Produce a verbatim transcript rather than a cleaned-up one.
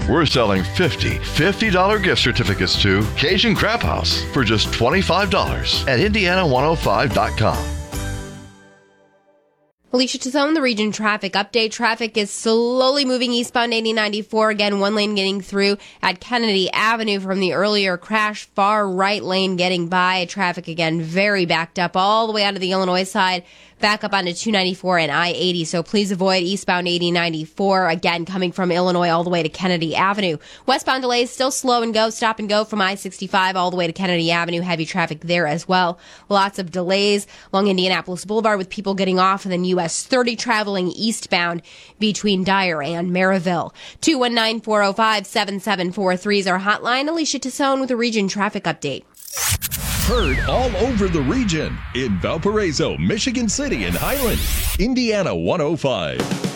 we're selling fifty fifty dollar gift certificates to Cajun Crab House for just twenty-five dollars at Indiana one oh five dot com. Alicia Tizone, the region traffic update. Traffic is slowly moving eastbound eighty ninety-four. Again, one lane getting through at Kennedy Avenue from the earlier crash. Far right lane getting by. Traffic again very backed up all the way out of the Illinois side. Back up onto two ninety-four and I eighty. So please avoid eastbound eighty ninety-four. Again, coming from Illinois all the way to Kennedy Avenue. Westbound delays still slow and go. Stop and go from I sixty-five all the way to Kennedy Avenue. Heavy traffic there as well. Lots of delays along Indianapolis Boulevard with people getting off, and then U S thirty traveling eastbound between Dyer and Maryville. two one nine, four oh five, seven seven four three is our hotline. Alicia Tizone with a region traffic update. Heard all over the region in Valparaiso, Michigan City, and Highland. Indiana one oh five.